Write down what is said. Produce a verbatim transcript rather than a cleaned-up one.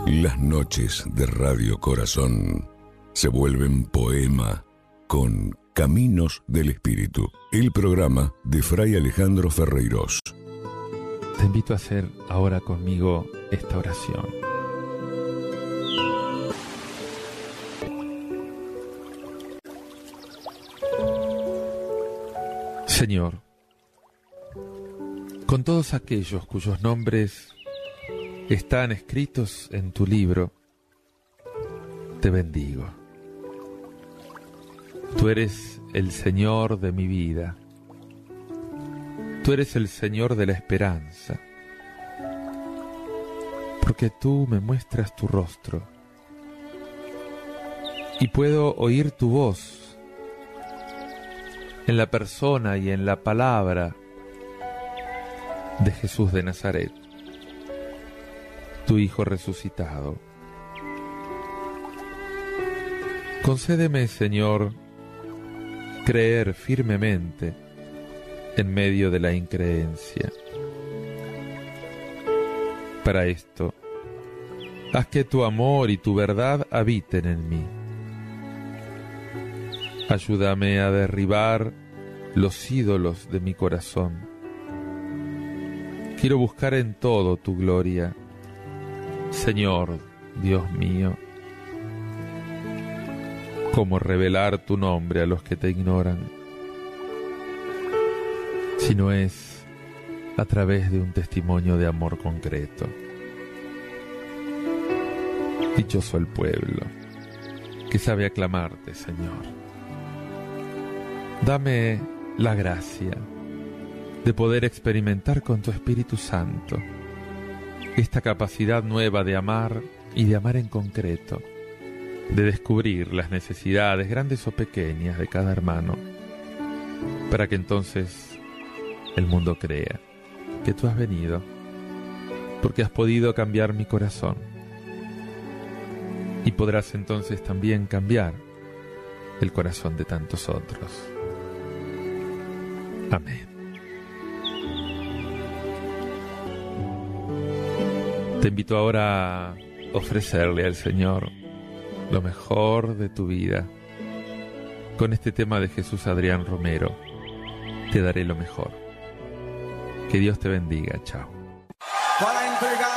Las noches de Radio Corazón se vuelven poema con Caminos del Espíritu, el programa de Fray Alejandro Ferreiros. Te invito a hacer ahora conmigo esta oración. Señor, con todos aquellos cuyos nombres están escritos en tu libro, te bendigo. Tú eres el Señor de mi vida. Tú eres el Señor de la esperanza, porque tú me muestras tu rostro y puedo oír tu voz en la persona y en la palabra de Jesús de Nazaret, tu Hijo resucitado. Concédeme, Señor, creer firmemente en medio de la increencia. Para esto, haz que tu amor y tu verdad habiten en mí. Ayúdame a derribar los ídolos de mi corazón. Quiero buscar en todo tu gloria, Señor, Dios mío. ¿Cómo revelar tu nombre a los que te ignoran? Si no es a través de un testimonio de amor concreto. Dichoso el pueblo que sabe aclamarte, Señor. Dame la gracia de poder experimentar con tu Espíritu Santo esta capacidad nueva de amar y de amar en concreto, de descubrir las necesidades, grandes o pequeñas, de cada hermano, para que entonces el mundo crea que tú has venido, porque has podido cambiar mi corazón, y podrás entonces también cambiar el corazón de tantos otros. Amén. Te invito ahora a ofrecerle al Señor lo mejor de tu vida. Con este tema de Jesús Adrián Romero, te daré lo mejor. Que Dios te bendiga. Chao.